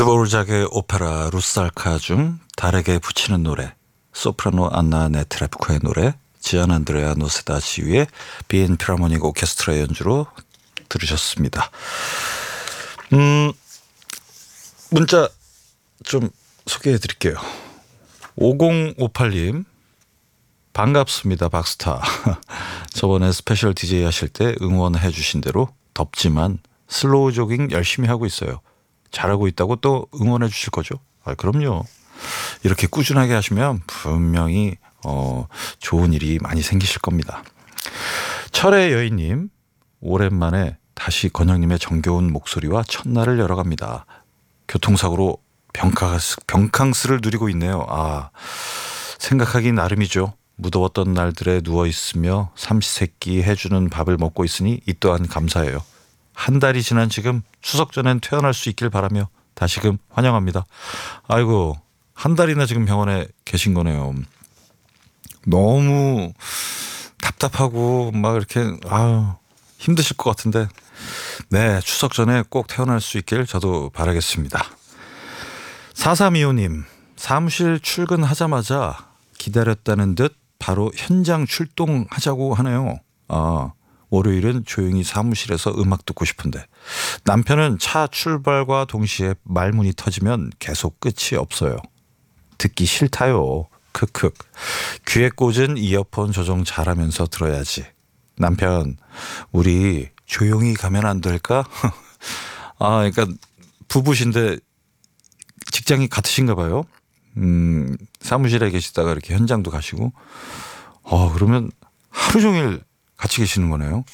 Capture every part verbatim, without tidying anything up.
드보르작의 오페라 루살카 중 달에게 붙이는 노래, 소프라노 안나 네트랩코의 노래, 지안 안드레아 노세다 지휘의 비엔 필하모닉 오케스트라 연주로 들으셨습니다. 음, 문자 좀 소개해 드릴게요. 오공오팔 님 반갑습니다. 박스타. 저번에 스페셜 디제이 하실 때 응원해 주신 대로 덥지만 슬로우 조깅 열심히 하고 있어요. 잘하고 있다고 또 응원해 주실 거죠? 아, 그럼요. 이렇게 꾸준하게 하시면 분명히 어, 좋은 일이 많이 생기실 겁니다. 철의 여인님, 오랜만에 다시 건영님의 정겨운 목소리와 첫날을 열어갑니다. 교통사고로 병캉스, 병캉스를 누리고 있네요. 아, 생각하기 나름이죠. 무더웠던 날들에 누워있으며 삼시세끼 해주는 밥을 먹고 있으니 이 또한 감사해요. 한 달이 지난 지금 추석 전엔 퇴원할 수 있길 바라며 다시금 환영합니다. 아이고, 한 달이나 지금 병원에 계신 거네요. 너무 답답하고 막 이렇게 아유, 힘드실 것 같은데 네, 추석 전에 꼭 퇴원할 수 있길 저도 바라겠습니다. 사삼이오 님, 사무실 출근하자마자 기다렸다는 듯 바로 현장 출동하자고 하네요. 아, 월요일은 조용히 사무실에서 음악 듣고 싶은데 남편은 차 출발과 동시에 말문이 터지면 계속 끝이 없어요. 듣기 싫다요. 크크. 귀에 꽂은 이어폰 조정 잘하면서 들어야지. 남편, 우리 조용히 가면 안 될까? 아, 그러니까 부부신데 직장이 같으신가 봐요. 음, 사무실에 계시다가 이렇게 현장도 가시고, 어, 그러면 하루 종일 같이 계시는 거네요.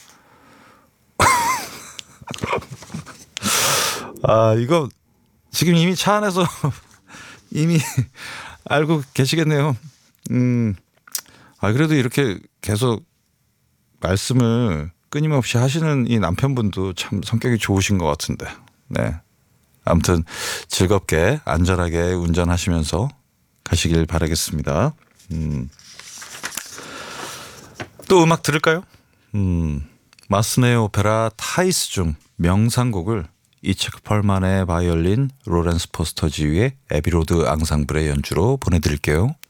아, 이거 지금 이미 차 안에서 이미 알고 계시겠네요. 음, 아, 그래도 이렇게 계속 말씀을 끊임없이 하시는 이 남편분도 참 성격이 좋으신 것 같은데. 네. 아무튼 즐겁게 안전하게 운전하시면서 가시길 바라겠습니다. 음. 또 음악 들을까요? 음. 마스네의 오페라 타이스 중 명상곡을 이체크 펄만의 바이올린, 로렌스 포스터 지휘의 에비로드 앙상블의 연주로 보내드릴게요.